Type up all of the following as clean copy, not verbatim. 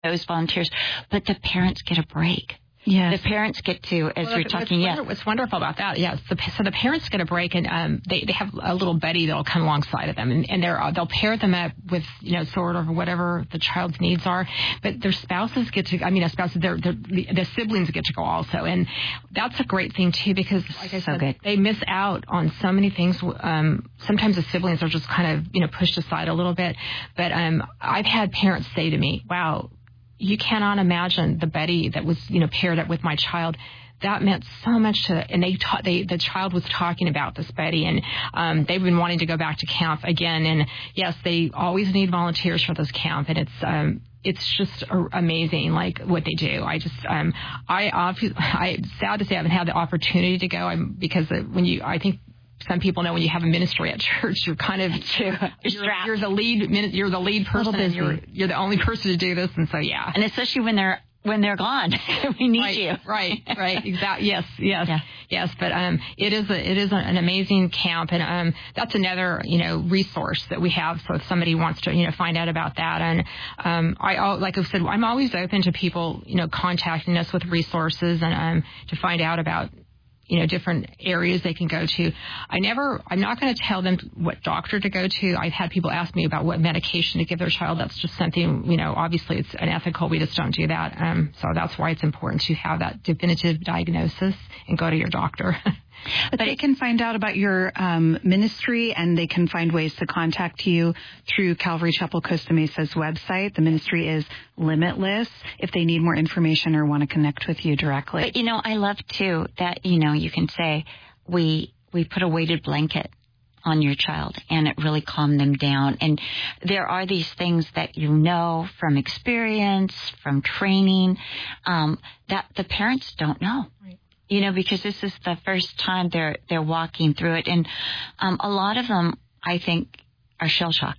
those volunteers, but the parents get a break. Yes. The parents get to, as we're talking, What's wonderful about that, yes. So the parents get a break, and they have a little buddy that'll come alongside of them, and they'll pair them up with, sort of whatever the child's needs are. But their spouses get to, the siblings get to go also, and that's a great thing too, because like I said, they miss out on so many things. Sometimes the siblings are just kind of pushed aside a little bit. But I've had parents say to me, "Wow, you cannot imagine the Betty that was, paired up with my child. That meant so much to," and the child was talking about this Betty, and they've been wanting to go back to camp again. And yes, they always need volunteers for this camp, and it's just amazing, like what they do. I sad to say I haven't had the opportunity to go, because I think some people know when you have a ministry at church, you're kind of you're the lead person. And you're the only person to do this, and so yeah. And especially when they're gone, we need you. Right, exactly. Yes. But it is an amazing camp, and that's another resource that we have. So if somebody wants to find out about that, and like I said, I'm always open to people contacting us with resources and to find out about different areas they can go to. I'm not going to tell them what doctor to go to. I've had people ask me about what medication to give their child. That's just something, obviously it's unethical. We just don't do that. So that's why it's important to have that definitive diagnosis and go to your doctor. But they can find out about your ministry, and they can find ways to contact you through Calvary Chapel Costa Mesa's website. The ministry is Limitless, if they need more information or want to connect with you directly. But, I love, too, that, you can say, we put a weighted blanket on your child, and it really calmed them down. And there are these things that from experience, from training, that the parents don't know. Right. Because this is the first time they're walking through it. And a lot of them, I think, are shell-shocked.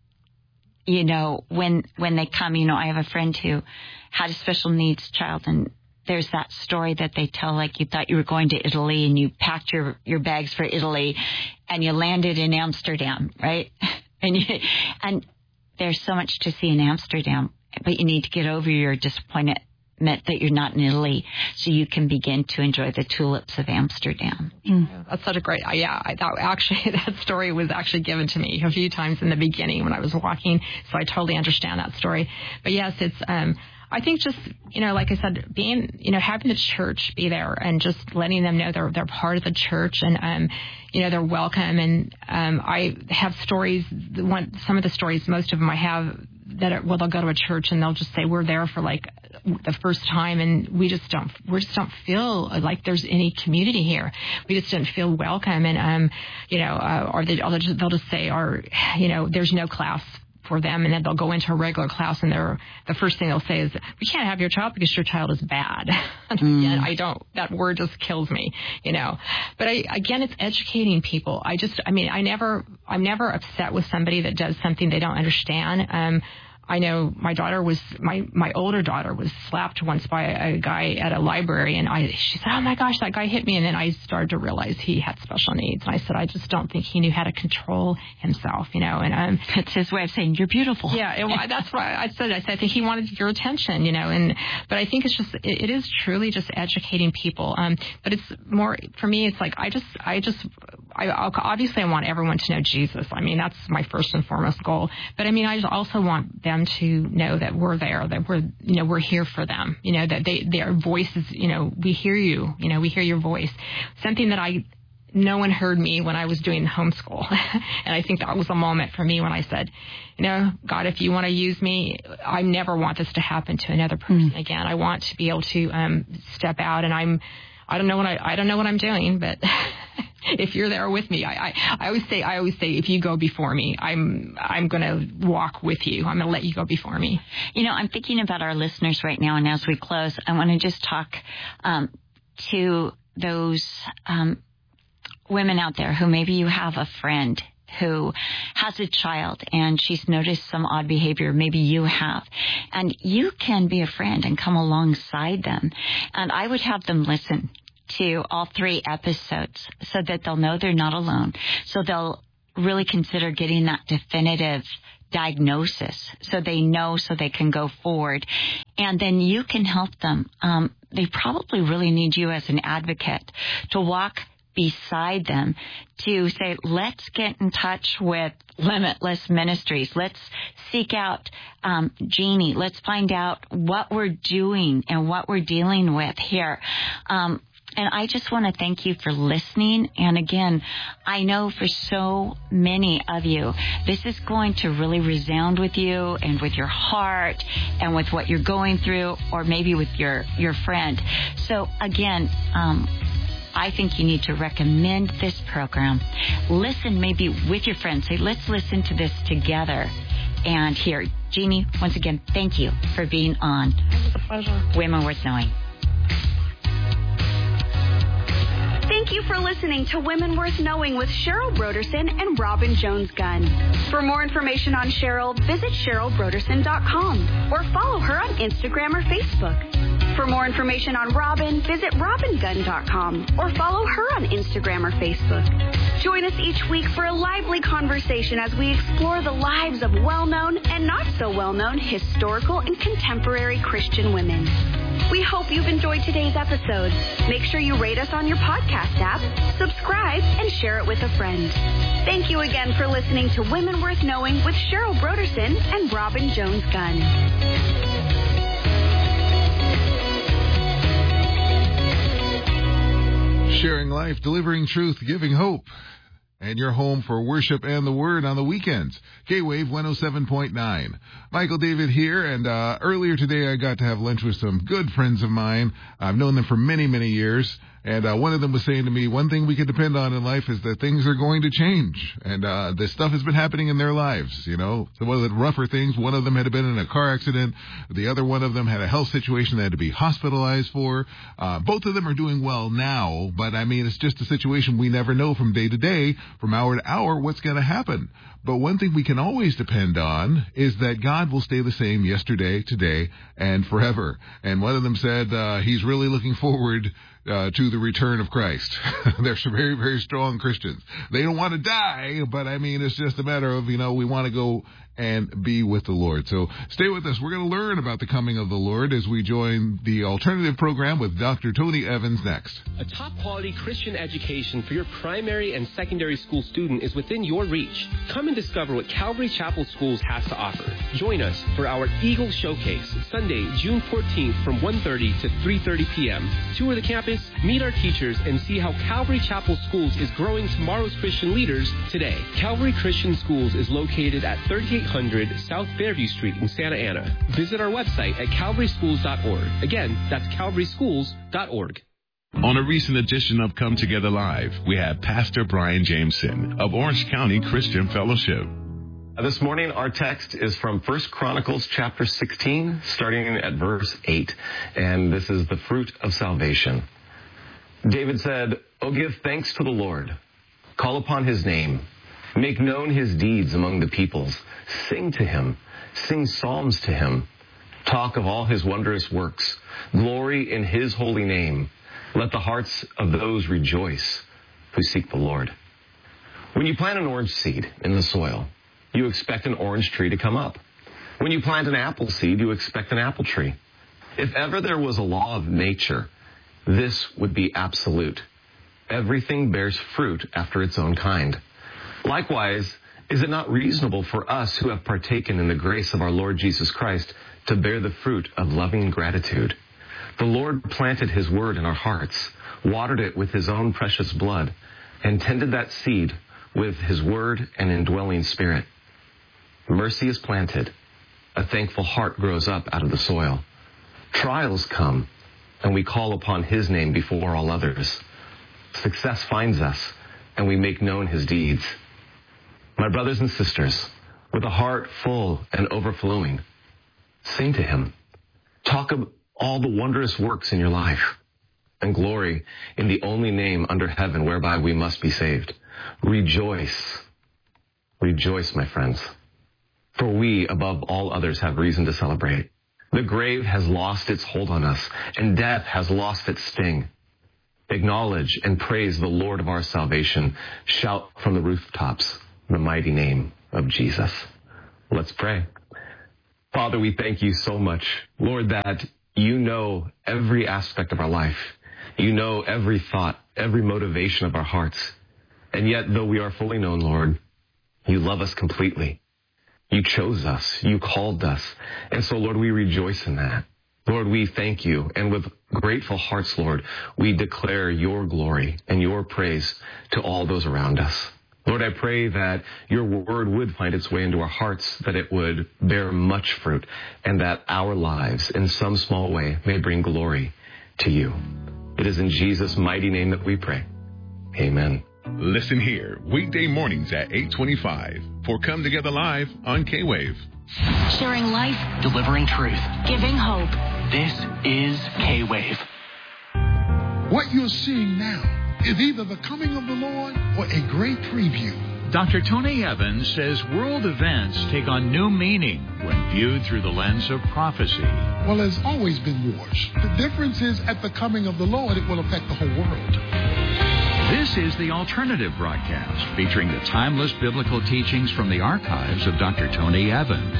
When they come, I have a friend who had a special needs child, and there's that story that they tell, like you thought you were going to Italy and you packed your bags for Italy and you landed in Amsterdam, right? And there's so much to see in Amsterdam, but you need to get over your disappointment that you're not in Italy, so you can begin to enjoy the tulips of Amsterdam. That's such a great, that story was actually given to me a few times in the beginning when I was walking, so I totally understand that story. But yes, it's, I think just, like I said, being, having the church be there and just letting them know they're part of the church, and, they're welcome. And I have stories, some of the stories, most of them I have, they'll go to a church and they'll just say, we're there for like the first time, and we just don't feel like there's any community here. We just didn't feel welcome. And, or they'll just say, there's no class for them, and then they'll go into a regular class, and the first thing they'll say is, we can't have your child because your child is bad. Again, that word just kills me, But again, it's educating people. I'm never upset with somebody that does something they don't understand. I know my older daughter was slapped once by a guy at a library, and she said, oh my gosh, that guy hit me. And then I started to realize he had special needs. And I said, I just don't think he knew how to control himself, and it's his way of saying you're beautiful. Yeah, that's why I said, I think he wanted your attention, but I think it is truly just educating people. But it's more, for me, it's like, obviously I want everyone to know Jesus. That's my first and foremost goal. But I just also want them to know that we're there, that we're here for them, that their voices, we hear you, we hear your voice. Something that no one heard me when I was doing homeschool. And I think that was a moment for me when I said, God, if you want to use me, I never want this to happen to another person again. I want to be able to step out, and I don't know what I'm doing, but if you're there with me, I always say, if you go before me, I'm going to walk with you. I'm going to let you go before me. I'm thinking about our listeners right now, and as we close, I want to just talk to those women out there who maybe you have a friend who has a child and she's noticed some odd behavior, maybe you have, and you can be a friend and come alongside them. And I would have them listen to all 3 episodes so that they'll know they're not alone. So they'll really consider getting that definitive diagnosis so they know so they can go forward. And then you can help them. They probably really need you as an advocate to walk beside them to say, let's get in touch with Limitless Ministries. Let's seek out Jeannie. Let's find out what we're doing and what we're dealing with here. And I just want to thank you for listening. And again, I know for so many of you, this is going to really resound with you and with your heart and with what you're going through, or maybe with your friend. So again, I think you need to recommend this program. Listen maybe with your friends. Say, let's listen to this together. And here, Jeannie, once again, thank you for being on. It was a pleasure. Women Worth Knowing. Thank you for listening to Women Worth Knowing with Cheryl Broderson and Robin Jones-Gunn. For more information on Cheryl, visit CherylBroderson.com or follow her on Instagram or Facebook. For more information on Robin, visit RobinGunn.com or follow her on Instagram or Facebook. Join us each week for a lively conversation as we explore the lives of well-known and not so well-known historical and contemporary Christian women. We hope you've enjoyed today's episode. Make sure you rate us on your podcast app, subscribe, and share it with a friend. Thank you again for listening to Women Worth Knowing with Cheryl Broderson and Robin Jones-Gunn. Sharing life, delivering truth, giving hope. And you're home for worship and the word on the weekends. K-Wave 107.9. Michael David here, and earlier today I got to have lunch with some good friends of mine. I've known them for many, many years. And one of them was saying to me, one thing we can depend on in life is that things are going to change. And this stuff has been happening in their lives, you know. So one of the rougher things, one of them had been in a car accident. The other one of them had a health situation they had to be hospitalized for. Both of them are doing well now. But, I mean, it's just a situation we never know from day to day, from hour to hour, what's going to happen. But one thing we can always depend on is that God will stay the same yesterday, today, and forever. And one of them said he's really looking forward to the return of Christ. They're some very, very strong Christians. They don't want to die, but I mean, it's just a matter of, you know, we want to go and be with the Lord. So stay with us. We're going to learn about the coming of the Lord as we join the alternative program with Dr. Tony Evans next. A top-quality Christian education for your primary and secondary school student is within your reach. Come and discover what Calvary Chapel Schools has to offer. Join us for our Eagle Showcase, Sunday, June 14th from 1:30 to 3:30 p.m. Tour the campus, meet our teachers, and see how Calvary Chapel Schools is growing tomorrow's Christian leaders today. Calvary Christian Schools is located at 3800 South Fairview Street in Santa Ana. Visit our website at calvaryschools.org. Again, that's calvaryschools.org. On a recent edition of Come Together Live, we have Pastor Brian Jameson of Orange County Christian Fellowship. This morning, our text is from 1 Chronicles chapter 16, starting at verse 8. And this is the fruit of salvation. David said, "Oh, give thanks to the Lord. Call upon his name. Make known his deeds among the peoples. Sing to him. Sing psalms to him. Talk of all his wondrous works. Glory in his holy name. Let the hearts of those rejoice who seek the Lord." When you plant an orange seed in the soil, you expect an orange tree to come up. When you plant an apple seed, you expect an apple tree. If ever there was a law of nature, this would be absolute. Everything bears fruit after its own kind. Likewise, is it not reasonable for us who have partaken in the grace of our Lord Jesus Christ to bear the fruit of loving gratitude? The Lord planted his word in our hearts, watered it with his own precious blood, and tended that seed with his word and indwelling spirit. Mercy is planted. A thankful heart grows up out of the soil. Trials come, and we call upon his name before all others. Success finds us, and we make known his deeds. My brothers and sisters, with a heart full and overflowing, sing to him. Talk of all the wondrous works in your life, and glory in the only name under heaven whereby we must be saved. Rejoice. Rejoice, my friends. For we, above all others, have reason to celebrate. The grave has lost its hold on us, and death has lost its sting. Acknowledge and praise the Lord of our salvation. Shout from the rooftops the mighty name of Jesus. Let's pray. Father, we thank you so much, Lord, that you know every aspect of our life. You know every thought, every motivation of our hearts. And yet, though we are fully known, Lord, you love us completely. You chose us. You called us. And so, Lord, we rejoice in that. Lord, we thank you. And with grateful hearts, Lord, we declare your glory and your praise to all those around us. Lord, I pray that your word would find its way into our hearts, that it would bear much fruit, and that our lives, in some small way, may bring glory to you. It is in Jesus' mighty name that we pray. Amen. Listen here, weekday mornings at 8:25 for Come Together Live on K-Wave. Sharing life, delivering truth, Giving hope. this is K-Wave. What you're seeing now is either the coming of the Lord or a great preview. Dr. Tony Evans says world events take on new meaning when viewed through the lens of prophecy. Well, there's always been wars. The difference is at the coming of the Lord, it will affect the whole world. This is the Alternative broadcast featuring the timeless biblical teachings from the archives of Dr. Tony Evans.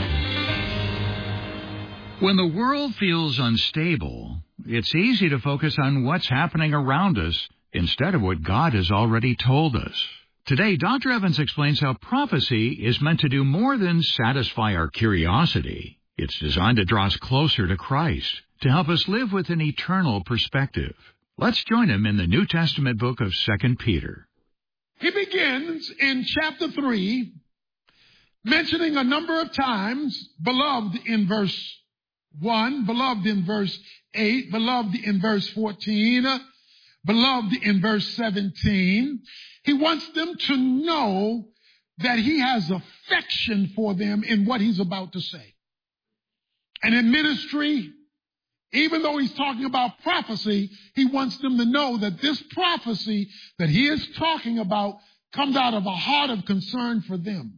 When the world feels unstable, it's easy to focus on what's happening around us instead of what God has already told us. Today, Dr. Evans explains how prophecy is meant to do more than satisfy our curiosity. It's designed to draw us closer to Christ, to help us live with an eternal perspective. Let's join him in the New Testament book of 2 Peter. He begins in chapter 3, mentioning a number of times, beloved in verse 1, beloved in verse 8, beloved in verse 14, beloved in verse 17. He wants them to know that he has affection for them in what he's about to say. And in ministry, even though he's talking about prophecy, he wants them to know that this prophecy that he is talking about comes out of a heart of concern for them.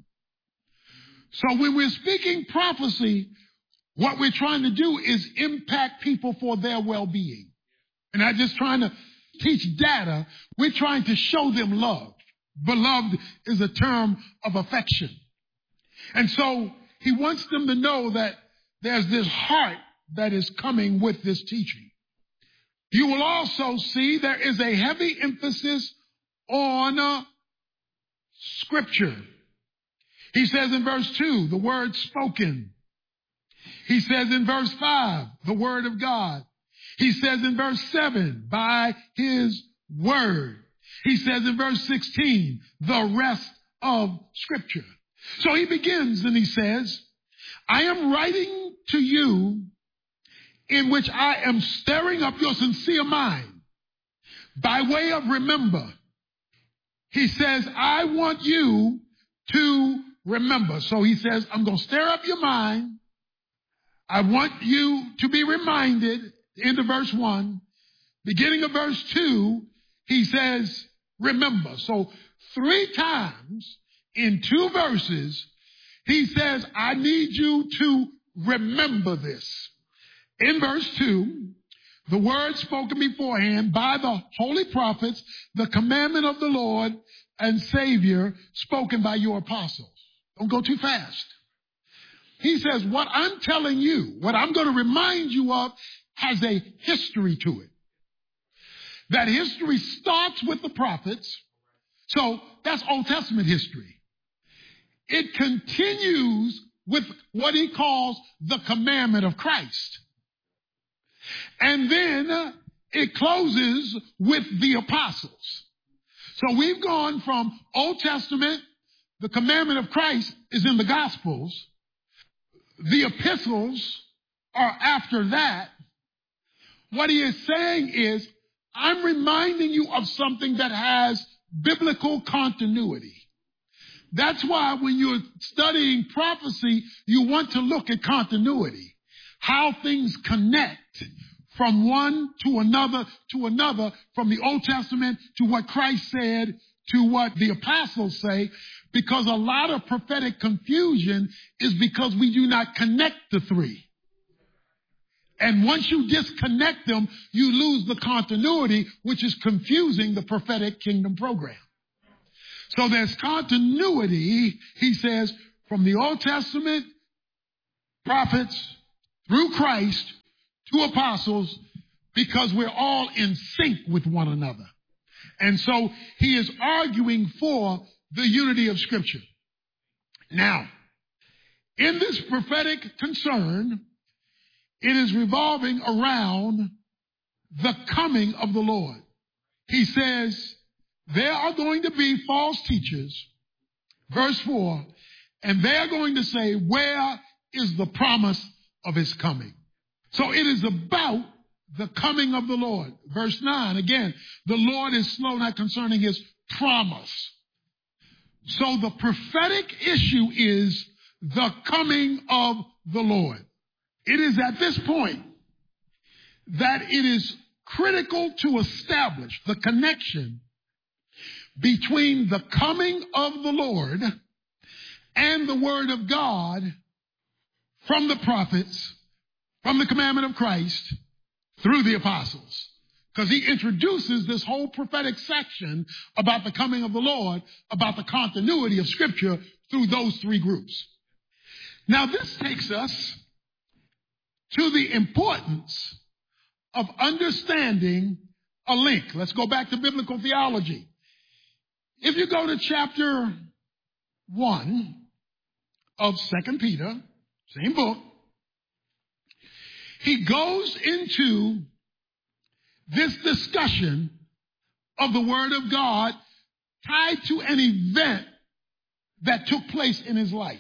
So when we're speaking prophecy, what we're trying to do is impact people for their well-being. And not just trying to teach data, we're trying to show them love. Beloved is a term of affection. And so he wants them to know that there's this heart that is coming with this teaching. You will also see there is a heavy emphasis on Scripture. He says in verse 2, the word spoken. He says in verse 5, the word of God. He says in verse 7, by his word. He says in verse 16, the rest of Scripture. So he begins and he says, I am writing to you in which I am stirring up your sincere mind by way of remember. He says, I want you to remember. So he says, I'm going to stir up your mind. I want you to be reminded. Into verse 1, beginning of verse 2, he says, remember. So 3 times in 2 verses, he says, I need you to remember this. In verse 2, the word spoken beforehand by the holy prophets, the commandment of the Lord and Savior spoken by your apostles. Don't go too fast. He says, what I'm telling you, what I'm going to remind you of, has a history to it. That history starts with the prophets. So that's Old Testament history. It continues with what he calls the commandment of Christ. And then it closes with the apostles. So we've gone from Old Testament, the commandment of Christ is in the Gospels. The epistles are after that. What he is saying is, I'm reminding you of something that has biblical continuity. That's why when you're studying prophecy, you want to look at continuity, how things connect from one to another, from the Old Testament to what Christ said, to what the apostles say, because a lot of prophetic confusion is because we do not connect the 3. And once you disconnect them, you lose the continuity, which is confusing the prophetic kingdom program. So there's continuity, he says, from the Old Testament prophets through Christ to apostles, because we're all in sync with one another. And so he is arguing for the unity of Scripture. Now, in this prophetic concern, it is revolving around the coming of the Lord. He says, there are going to be false teachers, verse 4, and they're going to say, where is the promise of his coming? So it is about the coming of the Lord. Verse 9, again, the Lord is slow not concerning his promise. So the prophetic issue is the coming of the Lord. It is at this point that it is critical to establish the connection between the coming of the Lord and the word of God from the prophets, from the commandment of Christ, through the apostles. Because he introduces this whole prophetic section about the coming of the Lord, about the continuity of Scripture through those three groups. Now this takes us to the importance of understanding a link. Let's go back to biblical theology. If you go to chapter 1 of 2 Peter, same book, he goes into this discussion of the Word of God tied to an event that took place in his life.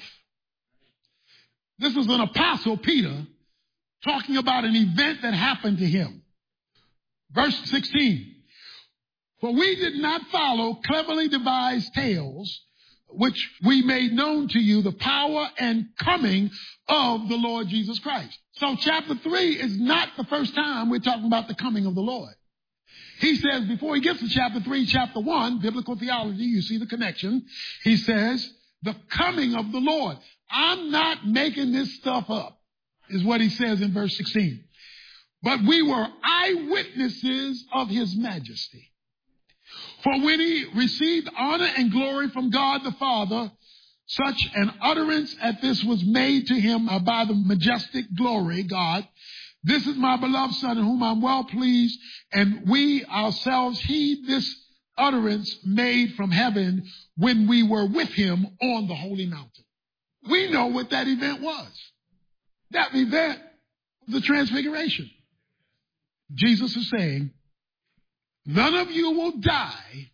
This is an apostle, Peter, talking about an event that happened to him. Verse 16, for we did not follow cleverly devised tales, which we made known to you the power and coming of the Lord Jesus Christ. So chapter 3 is not the first time we're talking about the coming of the Lord. He says, before he gets to chapter 3, chapter 1, biblical theology, you see the connection. He says, the coming of the Lord. I'm not making this stuff up, is what he says in verse 16. But we were eyewitnesses of his majesty. For when he received honor and glory from God the Father, such an utterance as this was made to him by the majestic glory, God. This is my beloved Son in whom I'm well pleased, and we ourselves heed this utterance made from heaven when we were with him on the holy mountain. We know what that event was. That event was the transfiguration. Jesus is saying, none of you will die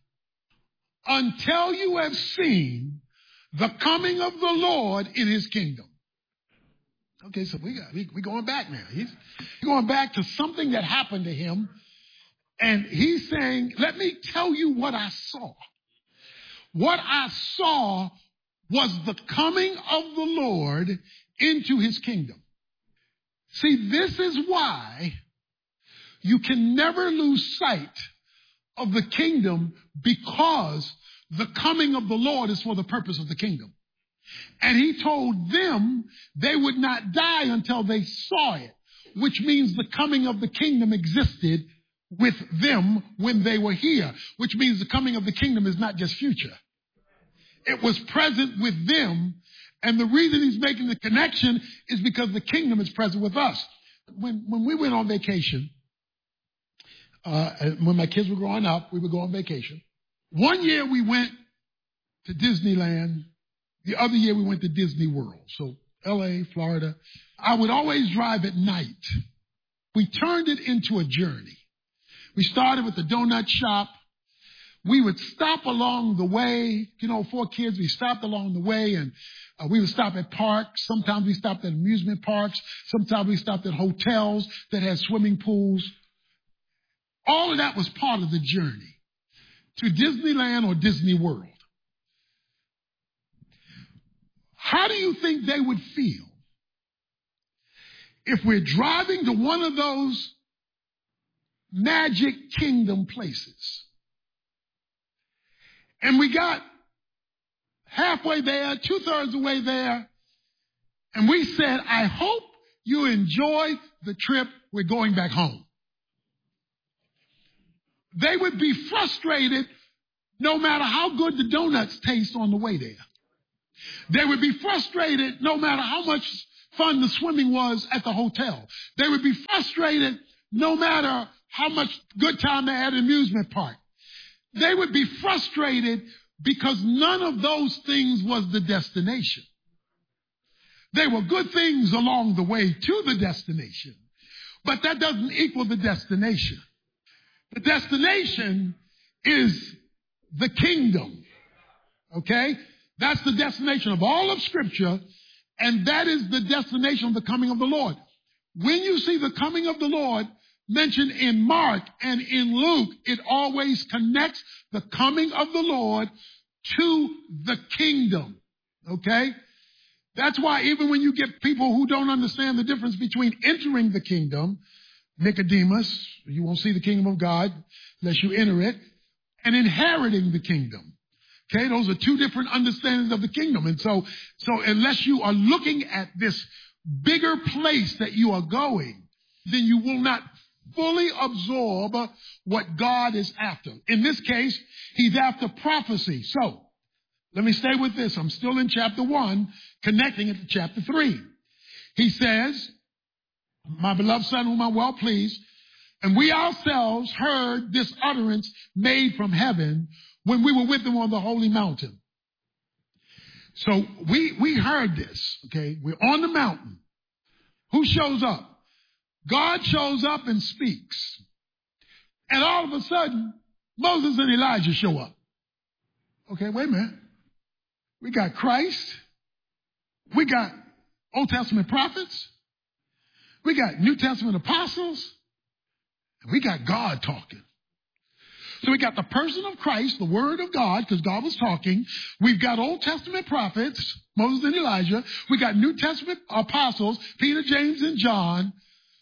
until you have seen the coming of the Lord in his kingdom. Okay, so we're going back now. He's going back to something that happened to him. And he's saying, let me tell you what I saw. What I saw was the coming of the Lord into his kingdom. See, this is why you can never lose sight of the kingdom, because the coming of the Lord is for the purpose of the kingdom. And he told them they would not die until they saw it, which means the coming of the kingdom existed with them when they were here, which means the coming of the kingdom is not just future. It was present with them, and the reason he's making the connection is because the kingdom is present with us. When we went on vacation, when my kids were growing up, we would go on vacation. One year we went to Disneyland. The other year we went to Disney World. So LA, Florida. I would always drive at night. We turned it into a journey. We started with the donut shop. We would stop along the way. 4 kids, we stopped along the way, and we would stop at parks. Sometimes we stopped at amusement parks. Sometimes we stopped at hotels that had swimming pools. All of that was part of the journey to Disneyland or Disney World. How do you think they would feel if we're driving to one of those Magic Kingdom places and we got halfway there, 2/3 of the way there, and we said, I hope you enjoy the trip. We're going back home. They would be frustrated no matter how good the donuts taste on the way there. They would be frustrated no matter how much fun the swimming was at the hotel. They would be frustrated no matter how much good time they had at the amusement park. They would be frustrated because none of those things was the destination. They were good things along the way to the destination, but that doesn't equal the destination. The destination is the kingdom. Okay? That's the destination of all of Scripture, and that is the destination of the coming of the Lord. When you see the coming of the Lord mentioned in Mark and in Luke, it always connects the coming of the Lord to the kingdom. Okay? That's why even when you get people who don't understand the difference between entering the kingdom, Nicodemus, you won't see the kingdom of God unless you enter it, and inheriting the kingdom. Okay, those are two different understandings of the kingdom. And so unless you are looking at this bigger place that you are going, then you will not fully absorb what God is after. In this case, he's after prophecy. So let me stay with this. I'm still in chapter 1, connecting it to chapter 3. He says, my beloved son whom I'm well pleased, and we ourselves heard this utterance made from heaven when we were with him on the holy mountain. So we heard this, okay? We're on the mountain. Who shows up? God shows up and speaks. And all of a sudden, Moses and Elijah show up. Okay, wait a minute. We got Christ. We got Old Testament prophets. We got New Testament apostles. And we got God talking. So we got the person of Christ, the word of God, because God was talking. We've got Old Testament prophets, Moses and Elijah. We got New Testament apostles, Peter, James, and John.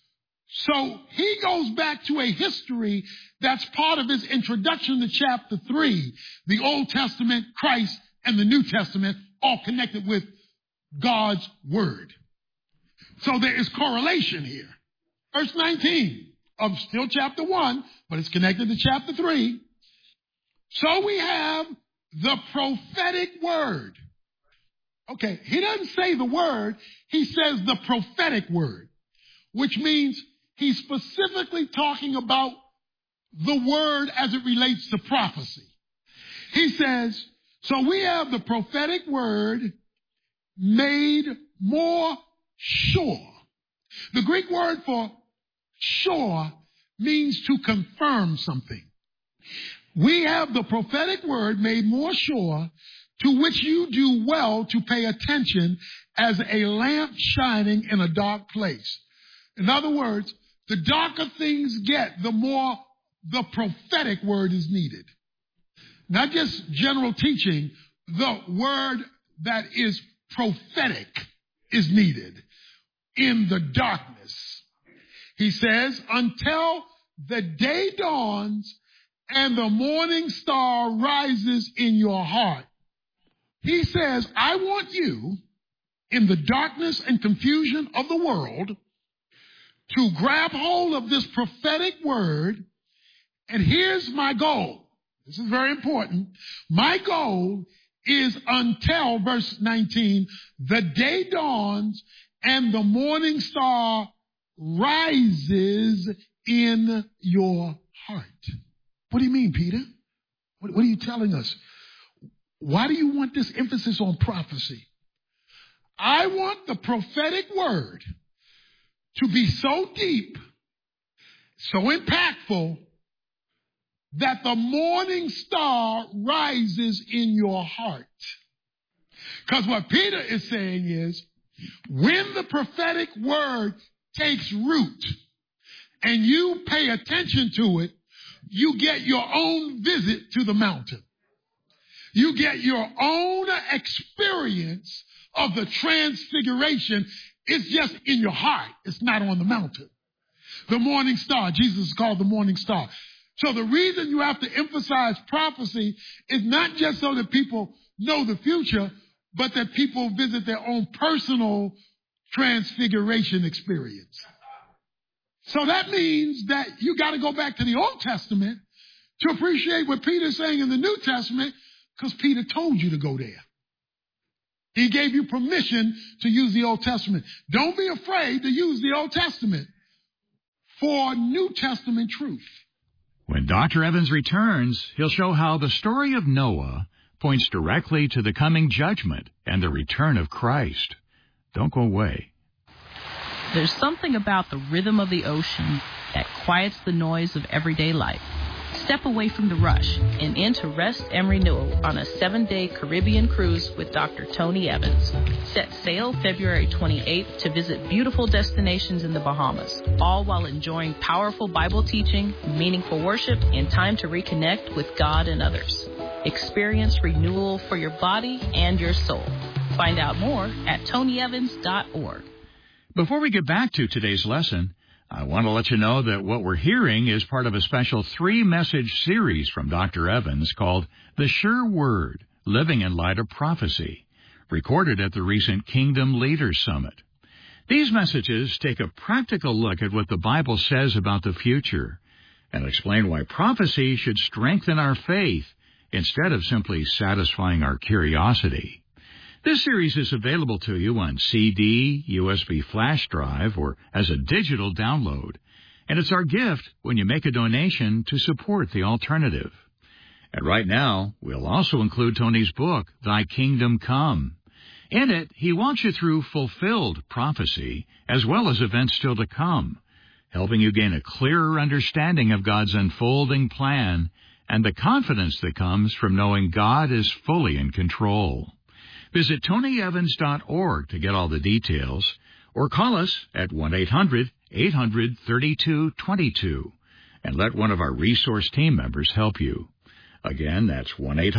So he goes back to a history that's part of his introduction to chapter 3. The Old Testament, Christ, and the New Testament, all connected with God's word. So there is correlation here. Verse 19 of still chapter 1, but it's connected to chapter 3. So we have the prophetic word. Okay, he doesn't say the word, he says the prophetic word, which means he's specifically talking about the word as it relates to prophecy. He says, so we have the prophetic word made more sure. The Greek word for sure means to confirm something. We have the prophetic word made more sure, to which you do well to pay attention as a lamp shining in a dark place. In other words, the darker things get, the more the prophetic word is needed. Not just general teaching, the word that is prophetic is needed in the darkness. He says, until the day dawns and the morning star rises in your heart. He says, I want you in the darkness and confusion of the world to grab hold of this prophetic word. And here's my goal. This is very important. My goal is until, verse 19, the day dawns and the morning star rises in your heart. What do you mean, Peter? What are you telling us? Why do you want this emphasis on prophecy? I want the prophetic word to be so deep, so impactful, that the morning star rises in your heart. Because what Peter is saying is, when the prophetic word takes root and you pay attention to it, you get your own visit to the mountain. You get your own experience of the transfiguration. It's just in your heart. It's not on the mountain. The morning star. Jesus is called the morning star. So the reason you have to emphasize prophecy is not just so that people know the future, but that people visit their own personal transfiguration experience. So that means that you got to go back to the Old Testament to appreciate what Peter's saying in the New Testament, because Peter told you to go there. He gave you permission to use the Old Testament. Don't be afraid to use the Old Testament for New Testament truth. When Dr. Evans returns, he'll show how the story of Noah points directly to the coming judgment and the return of Christ. Don't go away. There's something about the rhythm of the ocean that quiets the noise of everyday life. Step away from the rush and into rest and renewal on a 7-day Caribbean cruise with Dr. Tony Evans. Set sail February 28th to visit beautiful destinations in the Bahamas, all while enjoying powerful Bible teaching, meaningful worship, and time to reconnect with God and others. Experience renewal for your body and your soul. Find out more at tonyevans.org. Before we get back to today's lesson, I want to let you know that what we're hearing is part of a special 3-message series from Dr. Evans called The Sure Word, Living in Light of Prophecy, recorded at the recent Kingdom Leaders Summit. These messages take a practical look at what the Bible says about the future and explain why prophecy should strengthen our faith instead of simply satisfying our curiosity. This series is available to you on CD, USB flash drive, or as a digital download, and it's our gift when you make a donation to support the alternative. And right now, we'll also include Tony's book, Thy Kingdom Come. In it, he walks you through fulfilled prophecy as well as events still to come, helping you gain a clearer understanding of God's unfolding plan and the confidence that comes from knowing God is fully in control. Visit tonyevans.org to get all the details, or call us at 1-800-800-3222 and let one of our resource team members help you. Again, that's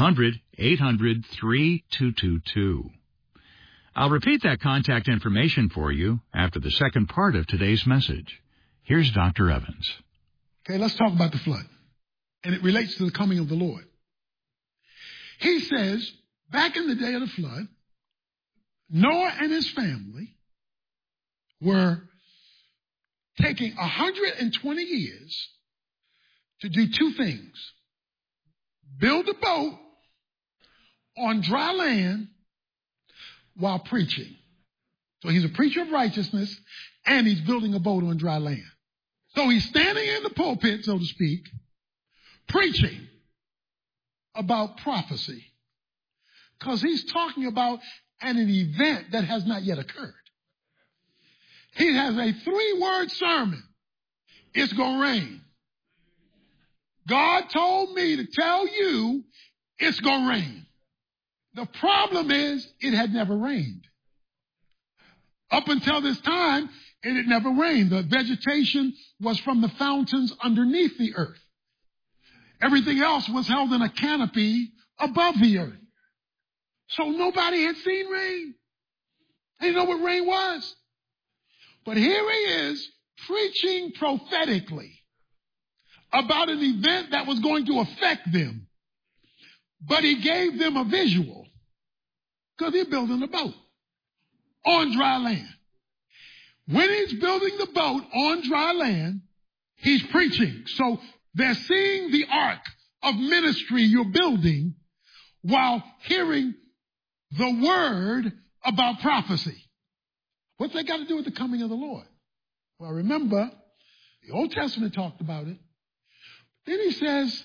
1-800-800-3222. I'll repeat that contact information for you after the second part of today's message. Here's Dr. Evans. Okay, let's talk about the flood. And it relates to the coming of the Lord. He says, back in the day of the flood, Noah and his family were taking 120 years to do 2 things. Build a boat on dry land while preaching. So he's a preacher of righteousness, and he's building a boat on dry land. So he's standing in the pulpit, so to speak, preaching about prophecy. Because he's talking about an event that has not yet occurred. He has a 3-word sermon. It's going to rain. God told me to tell you it's going to rain. The problem is it had never rained. Up until this time, it had never rained. The vegetation was from the fountains underneath the earth. Everything else was held in a canopy above the earth. So nobody had seen rain. They didn't know what rain was. But here he is preaching prophetically about an event that was going to affect them. But he gave them a visual because they're building a boat on dry land. When he's building the boat on dry land, he's preaching. So they're seeing the ark of ministry you're building while hearing the word about prophecy. What's that got to do with the coming of the Lord? Well, remember, the Old Testament talked about it. Then he says,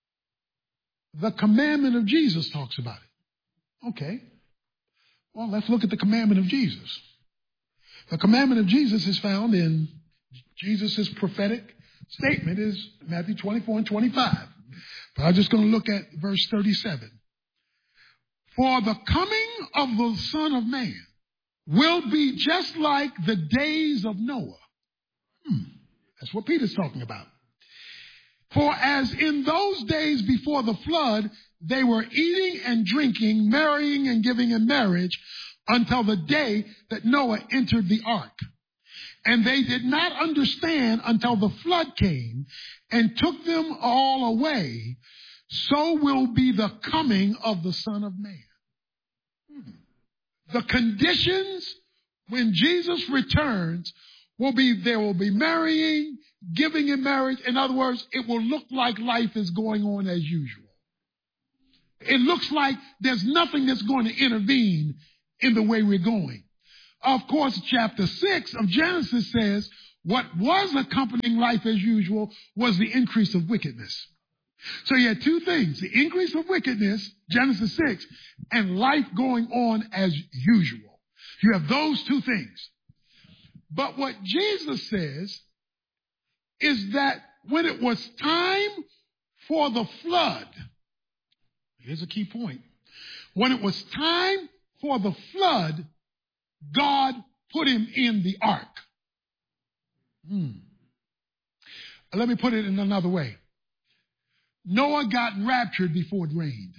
the commandment of Jesus talks about it. Okay. Well, let's look at the commandment of Jesus. The commandment of Jesus is found in Jesus' prophetic statement is Matthew 24 and 25. But I'm just going to look at verse 37. For the coming of the Son of Man will be just like the days of Noah. That's what Peter's talking about. For as in those days before the flood, they were eating and drinking, marrying and giving in marriage until the day that Noah entered the ark. And they did not understand until the flood came and took them all away. So will be the coming of the Son of Man. The conditions when Jesus returns will be, there will be marrying, giving in marriage. In other words, it will look like life is going on as usual. It looks like there's nothing that's going to intervene in the way we're going. Of course, chapter 6 of Genesis says what was accompanying life as usual was the increase of wickedness. So you had two things, the increase of wickedness, Genesis 6, and life going on as usual. You have those two things. But what Jesus says is that when it was time for the flood, here's a key point. When it was time for the flood, God put him in the ark. Let me put it in another way. Noah got raptured before it rained.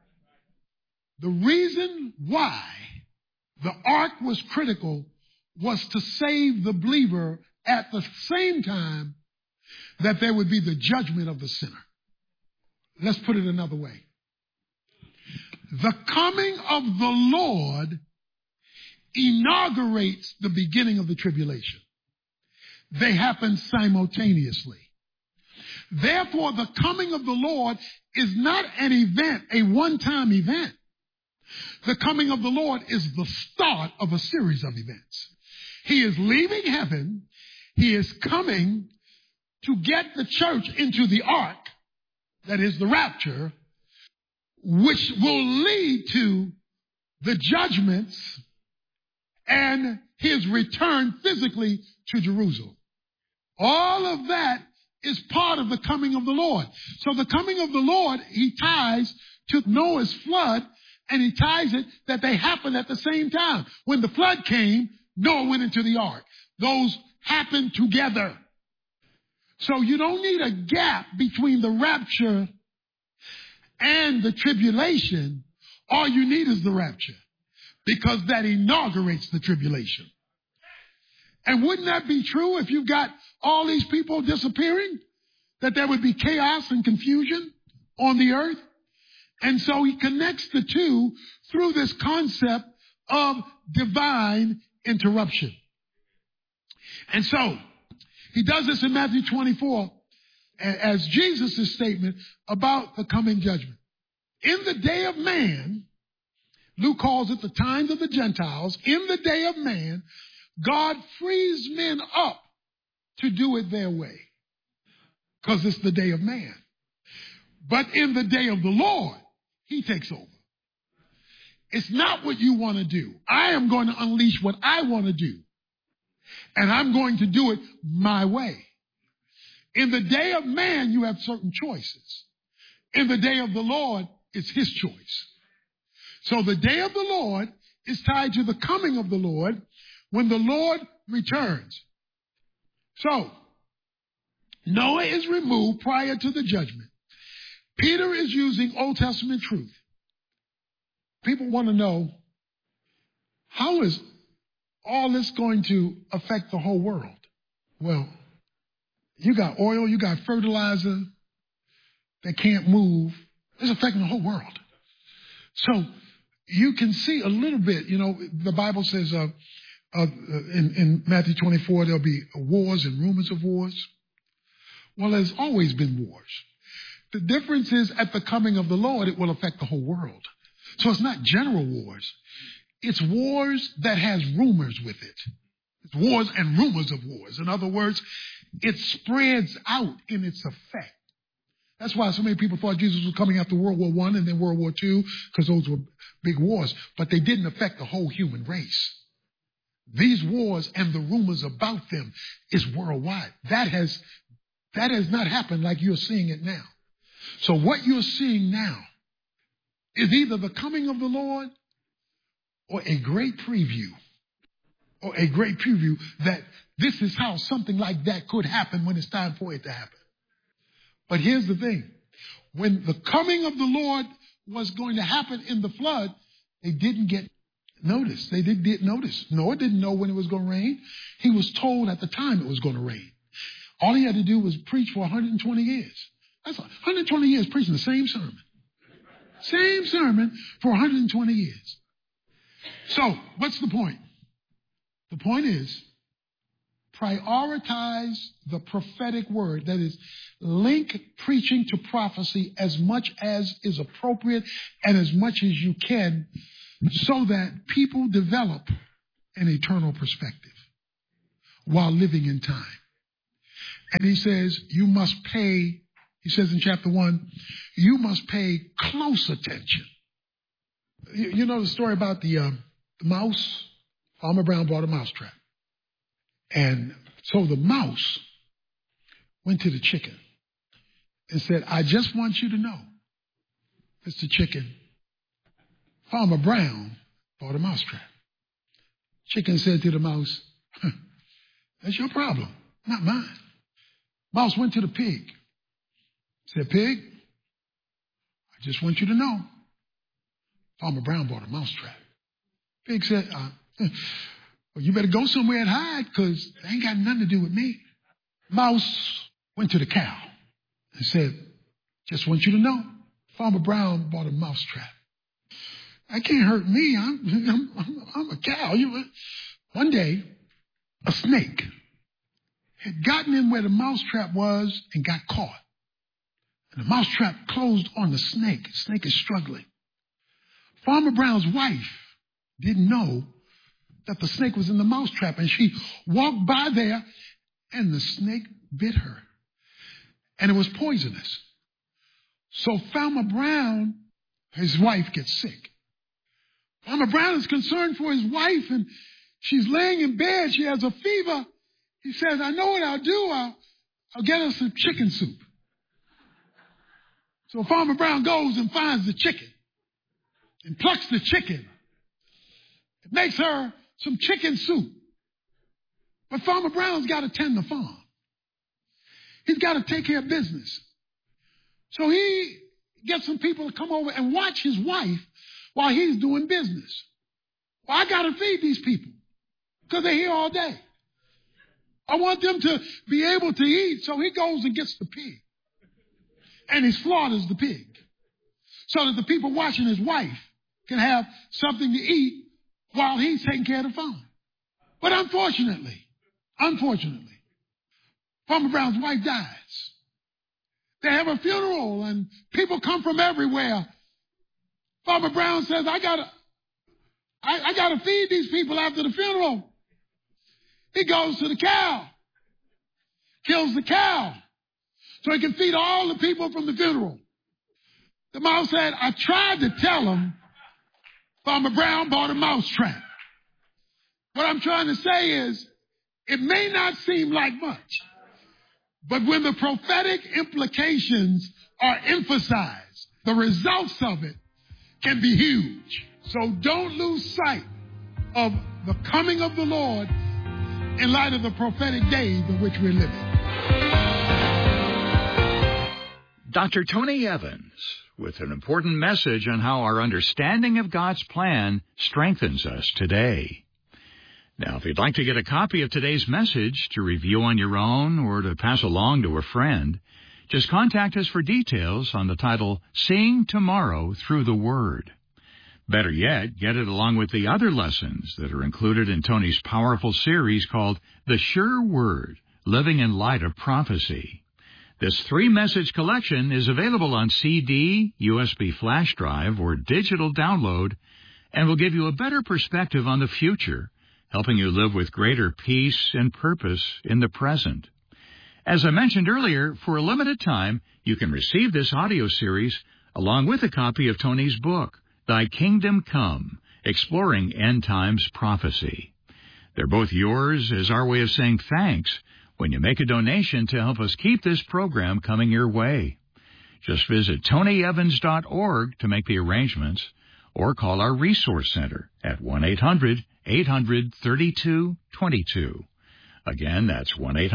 The reason why the ark was critical was to save the believer at the same time that there would be the judgment of the sinner. Let's put it another way. The coming of the Lord inaugurates the beginning of the tribulation. They happen simultaneously. Therefore, the coming of the Lord is not an event, a one-time event. The coming of the Lord is the start of a series of events. He is leaving heaven. He is coming to get the church into the ark, that is the rapture, which will lead to the judgments and his return physically to Jerusalem. All of that is part of the coming of the Lord. So the coming of the Lord, he ties to Noah's flood, and he ties it that they happened at the same time. When the flood came, Noah went into the ark. Those happened together. So you don't need a gap between the rapture and the tribulation. All you need is the rapture, because that inaugurates the tribulation. And wouldn't that be true if you've got all these people disappearing? That there would be chaos and confusion on the earth? And so he connects the two through this concept of divine interruption. And so he does this in Matthew 24 as Jesus' statement about the coming judgment. In the day of man, Luke calls it the times of the Gentiles. In the day of man, God frees men up to do it their way, because it's the day of man. But in the day of the Lord, he takes over. It's not what you want to do. I am going to unleash what I want to do, and I'm going to do it my way. In the day of man, you have certain choices. In the day of the Lord, it's his choice. So the day of the Lord is tied to the coming of the Lord when the Lord returns. So Noah is removed prior to the judgment. Peter is using Old Testament truth. People want to know, how is all this going to affect the whole world? Well, you got oil, you got fertilizer that can't move. It's affecting the whole world. So you can see a little bit, the Bible says in Matthew 24, there'll be wars and rumors of wars. Well, there's always been wars. The difference is at the coming of the Lord, it will affect the whole world. So it's not general wars. It's wars that has rumors with it. It's wars and rumors of wars. In other words, it spreads out in its effect. That's why so many people thought Jesus was coming after World War I and then World War II, because those were big wars. But they didn't affect the whole human race. These wars and the rumors about them is worldwide. That has not happened like you're seeing it now. So what you're seeing now is either the coming of the Lord or a great preview. Or a great preview that this is how something like that could happen when it's time for it to happen. But here's the thing. When the coming of the Lord was going to happen in the flood, they didn't get notice. They didn't get notice. Noah didn't know when it was going to rain. He was told at the time it was going to rain. All he had to do was preach for 120 years. That's 120 years preaching the same sermon. Same sermon for 120 years. So, what's the point? The point is, prioritize the prophetic word. That is, link preaching to prophecy as much as is appropriate and as much as you can so that people develop an eternal perspective while living in time. And he says, you must pay, he says in chapter 1, you must pay close attention. You know the story about the mouse? Farmer Brown bought a mousetrap. And so the mouse went to the chicken and said, I just want you to know, Mr. Chicken, Farmer Brown bought a mousetrap. Chicken said to the mouse, that's your problem, not mine. Mouse went to the pig. Said, Pig, I just want you to know, Farmer Brown bought a mousetrap. Pig said, well, you better go somewhere and hide because it ain't got nothing to do with me. Mouse went to the cow and said, just want you to know, Farmer Brown bought a mousetrap. That can't hurt me. I'm a cow. One day, a snake had gotten in where the mousetrap was and got caught. And the mousetrap closed on the snake. The snake is struggling. Farmer Brown's wife didn't know that the snake was in the mousetrap, and she walked by there, and the snake bit her. And it was poisonous. So Farmer Brown, his wife, gets sick. Farmer Brown is concerned for his wife, and she's laying in bed. She has a fever. He says, I know what I'll do. I'll get her some chicken soup. So Farmer Brown goes and finds the chicken and plucks the chicken. It makes her some chicken soup. But Farmer Brown's got to tend the farm. He's got to take care of business. So he gets some people to come over and watch his wife while he's doing business. Well, I got to feed these people because they're here all day. I want them to be able to eat. So he goes and gets the pig. And he slaughters the pig so that the people watching his wife can have something to eat while he's taking care of the farm. But unfortunately, Farmer Brown's wife dies. They have a funeral and people come from everywhere. Farmer Brown says, I gotta feed these people after the funeral. He goes to the cow, kills the cow, so he can feed all the people from the funeral. The mouse said, I tried to tell him Farmer Brown bought a mousetrap. What I'm trying to say is, it may not seem like much, but when the prophetic implications are emphasized, the results of it can be huge. So don't lose sight of the coming of the Lord in light of the prophetic days in which we're living. Dr. Tony Evans with an important message on how our understanding of God's plan strengthens us today. Now, if you'd like to get a copy of today's message to review on your own or to pass along to a friend, just contact us for details on the title, Seeing Tomorrow Through the Word. Better yet, get it along with the other lessons that are included in Tony's powerful series called The Sure Word, Living in Light of Prophecy. This 3-message collection is available on CD, USB flash drive, or digital download, and will give you a better perspective on the future, helping you live with greater peace and purpose in the present. As I mentioned earlier, for a limited time, you can receive this audio series along with a copy of Tony's book, Thy Kingdom Come, Exploring End Times Prophecy. They're both yours as our way of saying thanks when you make a donation to help us keep this program coming your way. Just visit tonyevans.org to make the arrangements, or call our Resource Center at 1-800-800-3222. Again, that's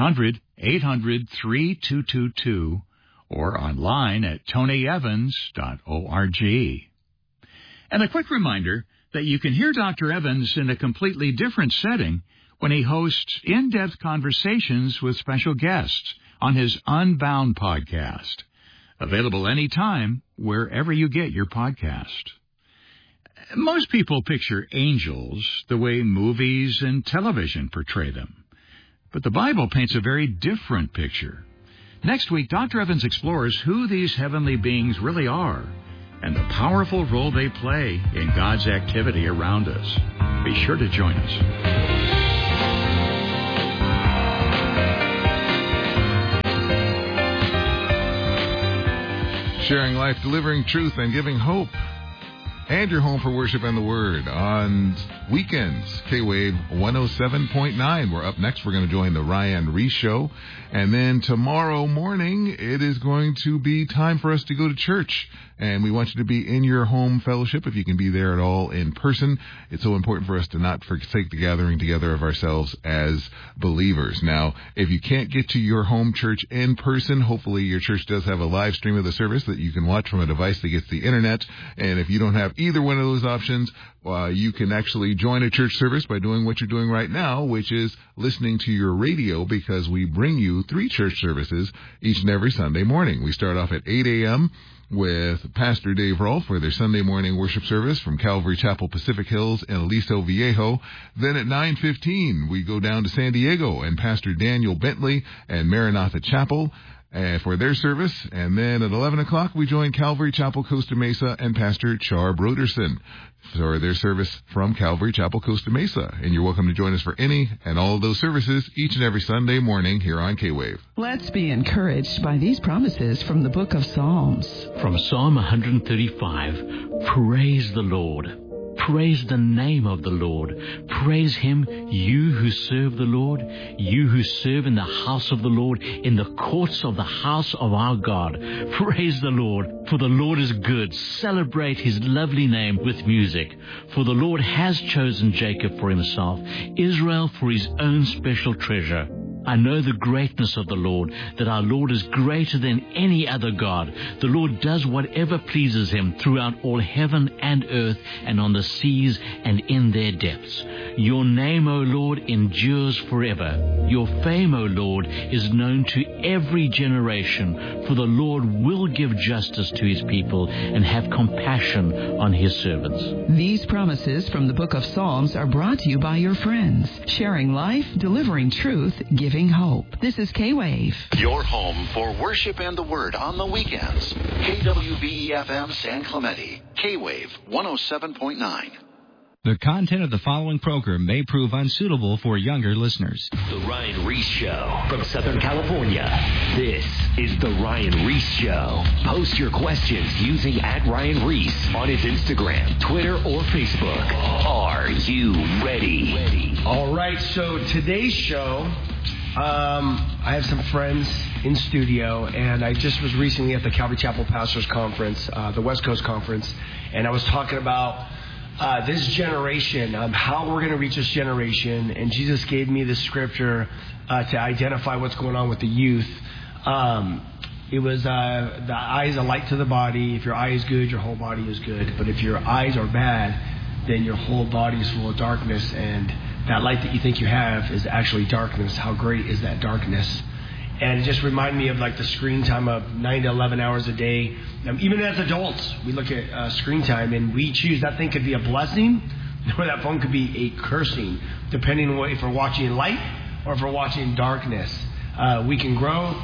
1-800-800-3222, or online at tonyevans.org. And a quick reminder that you can hear Dr. Evans in a completely different setting when he hosts in-depth conversations with special guests on his Unbound podcast, available anytime wherever you get your podcast. Most people picture angels the way movies and television portray them, but the Bible paints a very different picture. Next week, Dr. Evans explores who these heavenly beings really are and the powerful role they play in God's activity around us. Be sure to join us. Sharing life, delivering truth, and giving hope. And your home for worship and the Word on weekends. K-Wave 107.9. We're up next. We're going to join the Ryan Reese Show. And then tomorrow morning, it is going to be time for us to go to church. And we want you to be in your home fellowship if you can be there at all in person. It's so important for us to not forsake the gathering together of ourselves as believers. Now, if you can't get to your home church in person, hopefully your church does have a live stream of the service that you can watch from a device that gets the internet. And if you don't have either one of those options, you can actually join a church service by doing what you're doing right now, which is listening to your radio, because we bring you 3 church services each and every Sunday morning. We start off at 8 a.m. with Pastor Dave Rolfe for their Sunday morning worship service from Calvary Chapel, Pacific Hills in Aliso Viejo. Then at 9:15, we go down to San Diego and Pastor Daniel Bentley and Maranatha Chapel for their service. And then at 11 o'clock, we join Calvary Chapel, Costa Mesa and Pastor Char Broderson for their service from Calvary Chapel, Costa Mesa. And you're welcome to join us for any and all of those services each and every Sunday morning here on K-Wave. Let's be encouraged by these promises from the book of Psalms. From Psalm 135, praise the Lord. Praise the name of the Lord. Praise him, you who serve the Lord, you who serve in the house of the Lord, in the courts of the house of our God. Praise the Lord, for the Lord is good. Celebrate his lovely name with music. For the Lord has chosen Jacob for himself, Israel for his own special treasure. I know the greatness of the Lord, that our Lord is greater than any other God. The Lord does whatever pleases him throughout all heaven and earth and on the seas and in their depths. Your name, O Lord, endures forever. Your fame, O Lord, is known to every generation. For the Lord will give justice to his people and have compassion on his servants. These promises from the book of Psalms are brought to you by your friends. Sharing life, delivering truth, giving hope. This is K-Wave. Your home for worship and the Word on the weekends. KWVE-FM San Clemente. K-Wave 107.9. The content of the following program may prove unsuitable for younger listeners. The Ryan Reese Show from Southern California. This is The Ryan Reese Show. Post your questions using @RyanReese on his Instagram, Twitter, or Facebook. Are you ready? All right, so today's show, I have some friends in studio, and I just was recently at the Calvary Chapel Pastors Conference, the West Coast Conference, and I was talking about this generation, how we're going to reach this generation, and Jesus gave me the scripture to identify what's going on with the youth. It was the eye is a light to the body. If your eye is good, your whole body is good. But if your eyes are bad, then your whole body is full of darkness, and that light that you think you have is actually darkness. How great is that darkness? And it just reminded me of like the screen time of 9 to 11 hours a day. Even as adults, we look at screen time and we choose that thing could be a blessing or that phone could be a cursing, depending on if we're watching light or if we're watching darkness. We can grow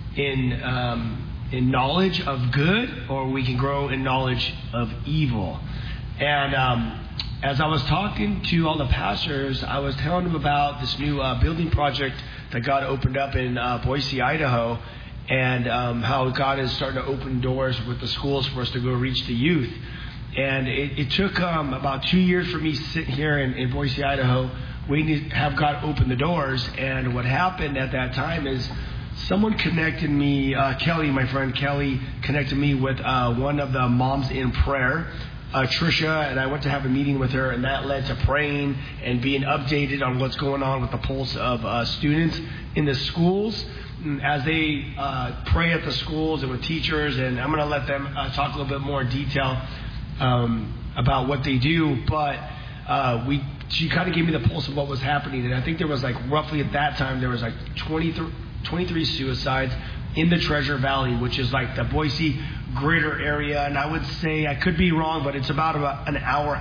in knowledge of good, or we can grow in knowledge of evil. And as I was talking to all the pastors, I was telling them about this new building project that God opened up in Boise, Idaho, and how God is starting to open doors with the schools for us to go reach the youth. And it took about 2 years for me sitting here in Boise, Idaho, waiting to have God open the doors. And what happened at that time is someone connected me, Kelly, my friend Kelly, connected me with one of the moms in prayer, Trisha, and I went to have a meeting with her, and that led to praying and being updated on what's going on with the pulse of students in the schools as they pray at the schools and with teachers. And I'm going to let them talk a little bit more in detail about what they do. But she kind of gave me the pulse of what was happening, and I think there was like roughly at that time there was like 23 suicides in the Treasure Valley, which is like the Boise greater area, and I would say, I could be wrong, but it's about an hour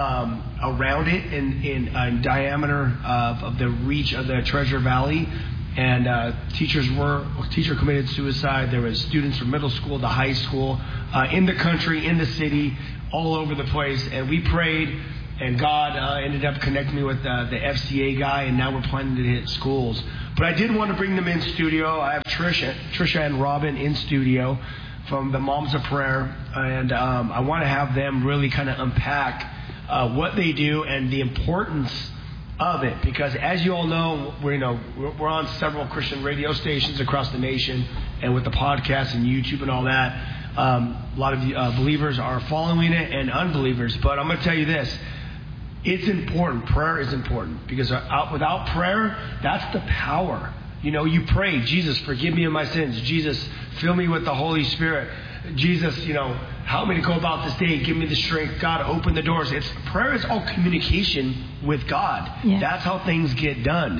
out around it in diameter of the reach of the Treasure Valley. And teacher committed suicide. There was students from middle school to high school, in the country, in the city, all over the place. And we prayed, and God ended up connecting me with the FCA guy, and now we're planning to hit schools. But I did want to bring them in studio. I have Trisha and Robin in studio from the Moms of Prayer, and I want to have them really kind of unpack what they do and the importance of it, because as you all know, we're on several Christian radio stations across the nation, and with the podcast and YouTube and all that, a lot of believers are following it and unbelievers. But I'm going to tell you this: it's important. Prayer is important, because without prayer, that's the power. You pray, Jesus, forgive me of my sins. Jesus, fill me with the Holy Spirit. Jesus, help me to go about this day. Give me the strength. God, open the doors. Prayer is all communication with God. Yeah. That's how things get done.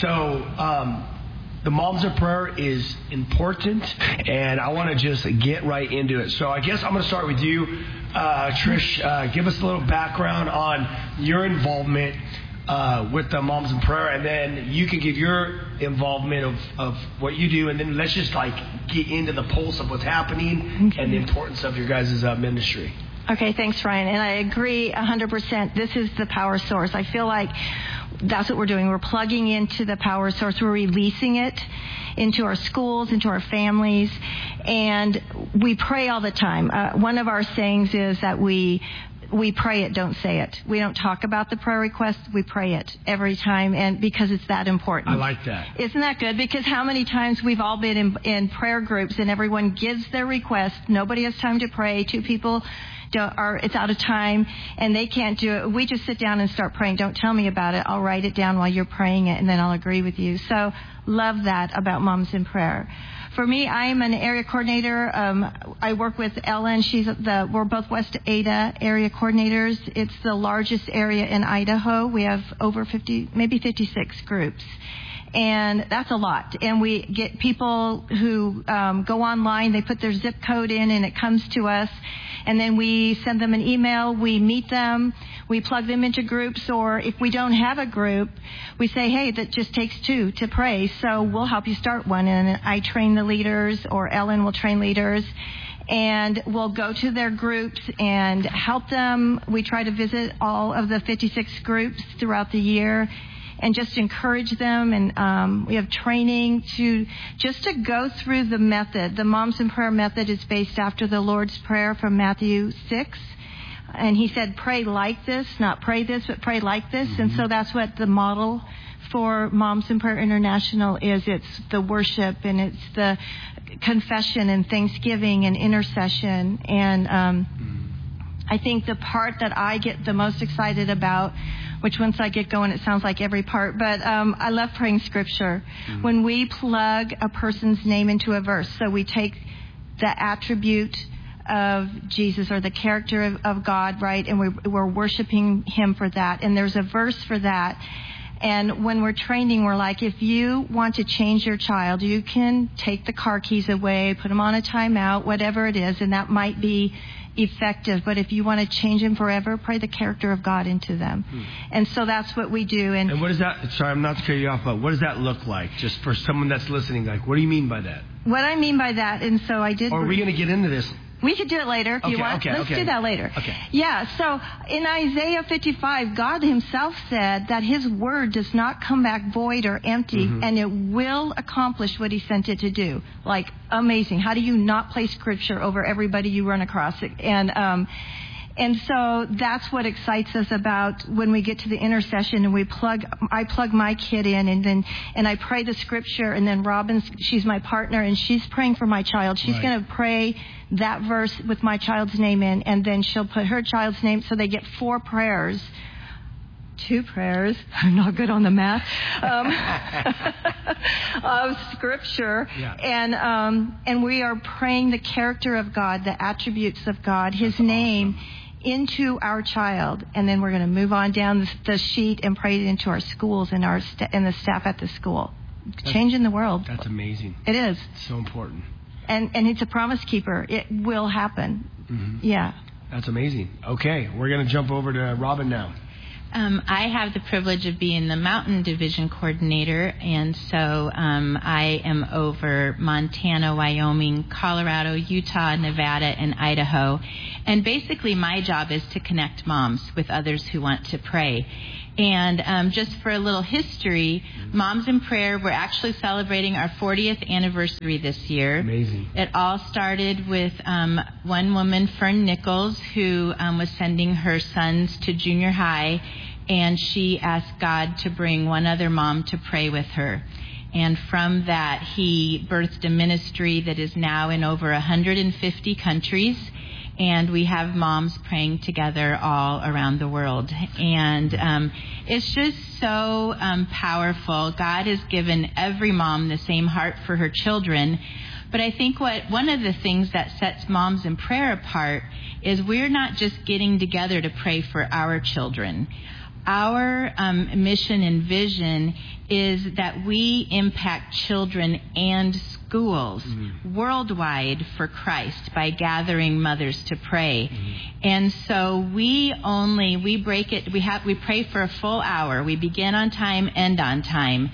So the Moms of Prayer is important, and I want to just get right into it. So I guess I'm going to start with you, Trish. Give us a little background on your involvement with the Moms in Prayer, and then you can give your involvement of what you do, and then let's just get into the pulse of what's happening and the importance of your guys' ministry. Okay, thanks, Ryan. And I agree 100%. This is the power source. I feel like that's what we're doing. We're plugging into the power source. We're releasing it into our schools, into our families, and we pray all the time. One of our sayings is that we pray it, don't say it. We don't talk about the prayer request. We pray it every time, and because it's that important. I like that. Isn't that good? Because how many times we've all been in prayer groups and everyone gives their request. Nobody has time to pray. Two people it's out of time and they can't do it. We just sit down and start praying. Don't tell me about it. I'll write it down while you're praying it, and then I'll agree with you. So love that about Moms in Prayer. For me, I'm an area coordinator. I work with Ellen. We're both West Ada area coordinators. It's the largest area in Idaho. We have over 50, maybe 56 groups. And that's a lot. And we get people who go online, they put their zip code in, and it comes to us. And then we send them an email, we meet them, we plug them into groups, or if we don't have a group, we say, hey, that just takes two to pray, so we'll help you start one. And I train the leaders, or Ellen will train leaders, and we'll go to their groups and help them. We try to visit all of the 56 groups throughout the year and just encourage them. And we have training to go through the method. The Moms in Prayer method is based after the Lord's Prayer from Matthew 6. And he said, pray like this, not pray this, but pray like this. Mm-hmm. And so that's what the model for Moms in Prayer International is. It's the worship, and it's the confession and thanksgiving and intercession. And I think the part that I get the most excited about, which once I get going, it sounds like every part, but I love praying Scripture. Mm-hmm. When we plug a person's name into a verse, so we take the attribute of Jesus or the character of God, right, and we're worshiping Him for that, and there's a verse for that. And when we're training, we're like, if you want to change your child, you can take the car keys away, put them on a timeout, whatever it is, and that might be effective. But if you want to change them forever, pray the character of God into them. And so that's what we do. And what is that? Sorry, I'm not to cut you off, but what does that look like? Just for someone that's listening, what do you mean by that? What I mean by that, and so I did... Or are we going to get into this? We could do it later if you want. Let's do that later. Okay. Yeah, so in Isaiah 55, God Himself said that His word does not come back void or empty, and it will accomplish what He sent it to do. Amazing. How do you not place Scripture over everybody you run across? And so that's what excites us about when we get to the intercession and I plug my kid in and I pray the Scripture, and then she's my partner and she's praying for my child. She's going to pray that verse with my child's name in, and then she'll put her child's name, so they get 4 prayers. 2 prayers. I'm not good on the math. Of Scripture. Yeah. And we are praying the character of God, the attributes of God, His name, into our child, and then we're going to move on down the sheet and pray it into our schools and and the staff at the school. Changing the world. That's amazing. It is. It's so important. And it's a promise keeper. It will happen. Mm-hmm. Yeah. That's amazing. Okay, we're going to jump over to Robin now. I have the privilege of being the Mountain Division Coordinator, and so I am over Montana, Wyoming, Colorado, Utah, Nevada, and Idaho. And basically my job is to connect moms with others who want to pray. And just for a little history, Moms in Prayer, we're actually celebrating our 40th anniversary this year. Amazing. It all started with one woman, Fern Nichols, who was sending her sons to junior high, and she asked God to bring one other mom to pray with her. And from that, he birthed a ministry that is now in over 150 countries. And we have moms praying together all around the world. And it's just so powerful. God has given every mom the same heart for her children. But I think one of the things that sets Moms in Prayer apart is we're not just getting together to pray for our children. Our mission and vision is that we impact children and schools worldwide for Christ by gathering mothers to pray. And so we pray for a full hour. We begin on time, end on time.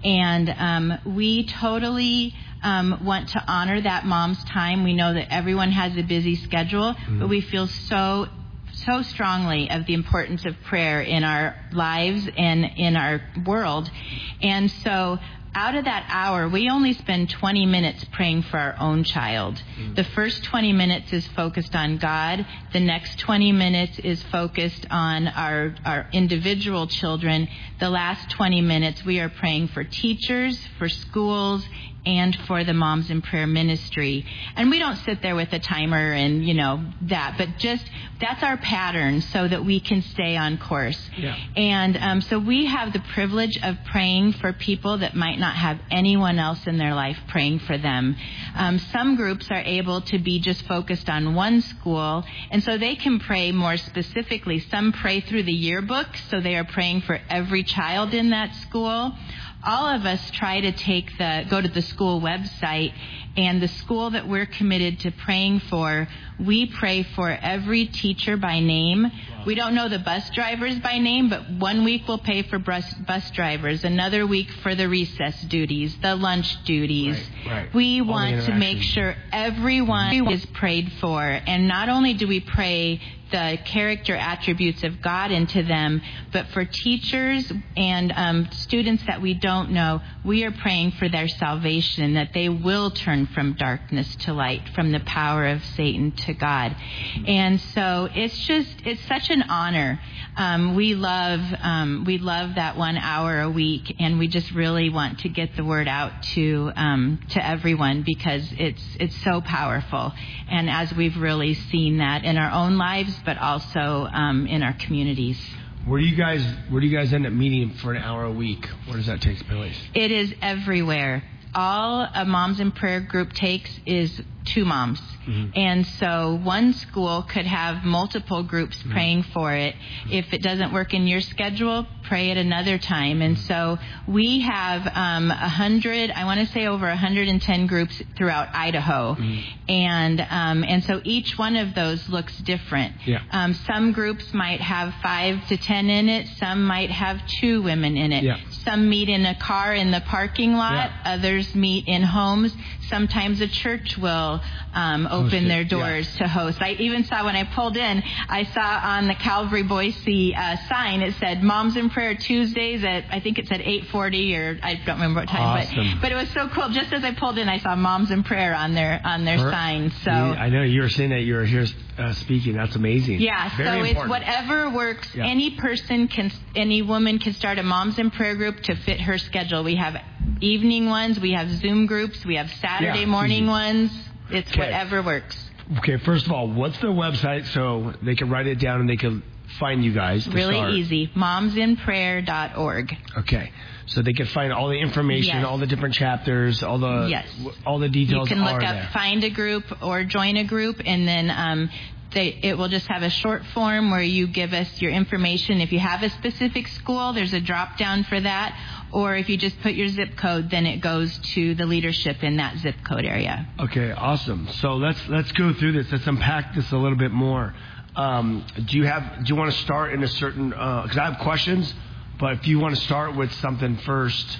And we totally want to honor that mom's time. We know that everyone has a busy schedule, but we feel so strongly of the importance of prayer in our lives and in our world. And so out of that hour, we only spend 20 minutes praying for our own child. The first 20 minutes is focused on God. The next 20 minutes is focused on our individual children. The last 20 minutes, we are praying for teachers, for schools, and for the Moms in Prayer ministry. And we don't sit there with a timer and, that, but just that's our pattern so that we can stay on course. Yeah. And so we have the privilege of praying for people that might not have anyone else in their life praying for them. Some groups are able to be just focused on one school, and so they can pray more specifically. Some pray through the yearbook, so they are praying for every child in that school. All of us try to go to the school website, and the school that we're committed to praying for, we pray for every teacher by name. We don't know the bus drivers by name, but one week we'll pay for bus drivers, another week for the recess duties, the lunch duties. Right. We want to make sure everyone is prayed for, and not only do we pray the character attributes of God into them, but for teachers and students that we don't know, we are praying for their salvation, that they will turn from darkness to light, from the power of Satan to God. And so it's such an honor. We love that 1 hour a week, and we just really want to get the word out to everyone, because it's so powerful. And as we've really seen that in our own lives, but also in our communities. Where do you guys end up meeting for an hour a week? Where does that take place? It is everywhere. All a Moms in Prayer group takes is 2 moms. And so one school could have multiple groups praying for it. If it doesn't work in your schedule, pray at another time. And so we have 100, I want to say over 110 groups throughout Idaho. And so each one of those looks different. Yeah. Some groups might have 5 to 10 in it. Some might have 2 women in it. Yeah. Some meet in a car in the parking lot. Yeah. Others meet in homes. Sometimes a church will open their doors to host. I even saw when I pulled in, I saw on the Calvary Boise sign, it said Moms in Prayer Tuesdays at, I think it said 8:40 or I don't remember what time. Awesome. But it was so cool. Just as I pulled in, I saw Moms in Prayer on their sign. So I know you were saying that you were here speaking. That's amazing. Yeah. Very so important. It's whatever works. Yeah. Any woman can start a Moms in Prayer group to fit her schedule. We have evening ones. We have Zoom groups. We have Saturday morning ones. It's whatever works. Okay, first of all, what's their website so they can write it down and they can find you guys? Really easy. momsinprayer.org. Okay, so they can find all the information, all the different chapters, all the details. You can look up there. Find a group or Join a group, and then it will just have a short form where you give us your information. If you have a specific school, there's a drop down for that. Or if you just put your zip code, then it goes to the leadership in that zip code area. Okay, awesome. So let's go through this. Let's unpack this a little bit more. Do you want to start in a certain? Because I have questions, but if you want to start with something first.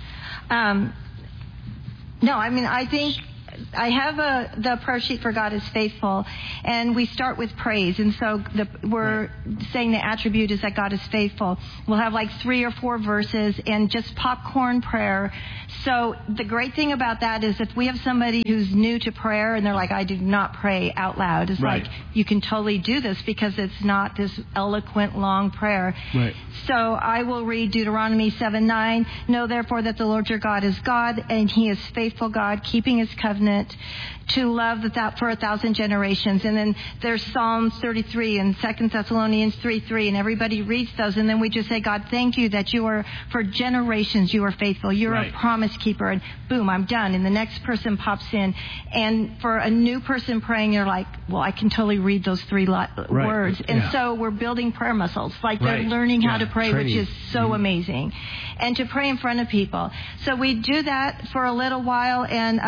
No, I mean, I think I have the prayer sheet for God is faithful, and we start with praise. And so we're saying the attribute is that God is faithful. We'll have like 3 or 4 verses and just popcorn prayer. So the great thing about that is if we have somebody who's new to prayer and they're like, I do not pray out loud, it's like, you can totally do this because it's not this eloquent, long prayer. Right. So I will read Deuteronomy 7:9. Know therefore that the Lord your God is God, and he is faithful God, keeping his covenant to love for 1,000 generations. And then there's Psalms 33 and 2 Thessalonians 3:3, and everybody reads those. And then we just say, God, thank you that you are, for generations, you are faithful. You're a promise keeper. And boom, I'm done. And the next person pops in. And for a new person praying, you're like, well, I can totally read those 3 words. And so we're building prayer muscles. Like they're learning how to pray, which is so amazing. And to pray in front of people. So we do that for a little while. And